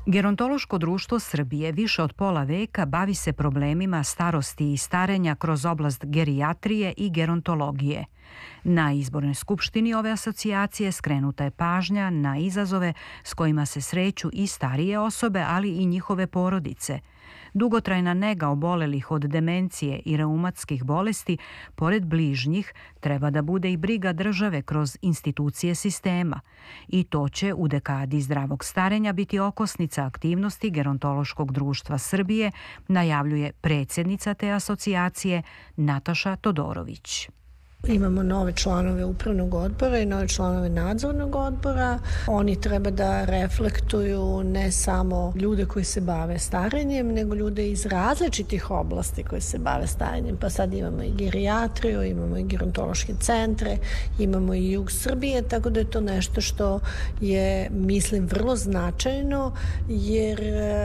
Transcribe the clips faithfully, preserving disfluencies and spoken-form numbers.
Gerontološko društvo Srbije više od pola veka bavi se problemima starosti i starenja kroz oblast gerijatrije i gerontologije. Na izbornoj skupštini ove asocijacije skrenuta je pažnja na izazove s kojima se sreću i starije osobe, ali i njihove porodice. Dugotrajna nega obolelih od demencije i reumatskih bolesti, pored bližnjih, treba da bude i briga države kroz institucije sistema. I to će u dekadi zdravog starenja biti okosnica aktivnosti Gerontološkog društva Srbije, najavljuje predsjednica te asocijacije Nataša Todorović. Imamo nove članove upravnog odbora i nove članove nadzornog odbora. Oni treba da reflektuju ne samo ljude koji se bave starenjem, nego ljude iz različitih oblasti koji se bave starenjem. Pa sad imamo i gerijatriju, imamo i gerontološke centre, imamo i jug Srbije, tako da je to nešto što je, mislim, vrlo značajno, jer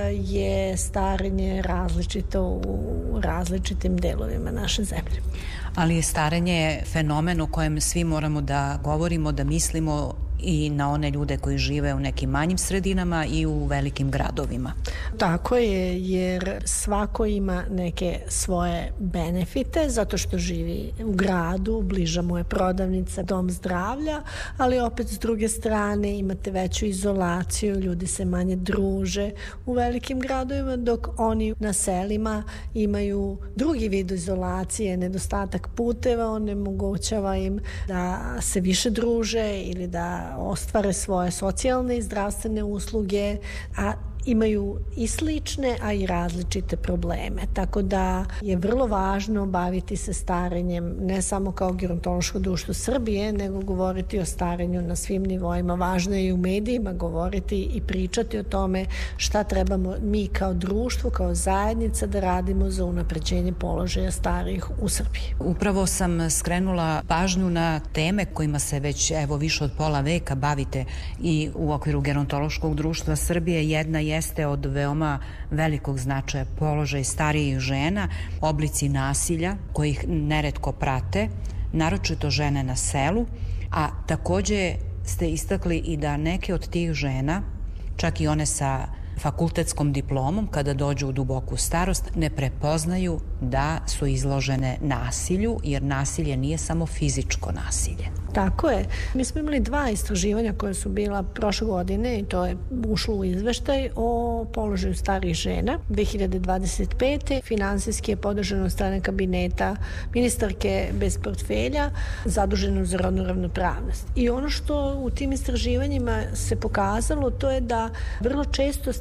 je starenje različito u različitim delovima naše zemlje. Ali je starenje fenomen o kojem svi moramo da govorimo, da mislimo i na one ljude koji žive u nekim manjim sredinama i u velikim gradovima. Tako je, jer svako ima neke svoje benefite zato što živi u gradu, bliža mu je prodavnica, dom zdravlja, ali opet s druge strane imate veću izolaciju, ljudi se manje druže u velikim gradovima, dok oni na selima imaju drugi vid izolacije, nedostatak puteva, onemogućava im da se više druže ili da ostvare svoje socijalne i zdravstvene usluge, a imaju i slične, a i različite probleme. Tako da je vrlo važno baviti se starenjem ne samo kao Gerontološko društvo Srbije, nego govoriti o starenju na svim nivoima. Važno je i u medijima govoriti i pričati o tome šta trebamo mi kao društvo, kao zajednica da radimo za unapređenje položaja starijih u Srbiji. Upravo sam skrenula pažnju na teme kojima se već evo više od pola veka bavite i u okviru Gerontološkog društva Srbije. Jedna jeste od veoma velikog značaja položaj starijih žena, oblici nasilja kojih neretko prate, naročito žene na selu, a takođe ste istakli i da neke od tih žena, čak i one sa fakultetskom diplomom, kada dođu u duboku starost, ne prepoznaju da su izložene nasilju, jer nasilje nije samo fizičko nasilje. Tako je. Mi smo imali dva istraživanja koje su bila prošle godine i to je ušlo u izveštaj o položaju starijih žena. dve hiljade dvadeset pete finansijski je podržano od strane kabineta ministarke bez portfelja zaduženo za rodnu ravnopravnost. I ono što u tim istraživanjima se pokazalo, to je da vrlo često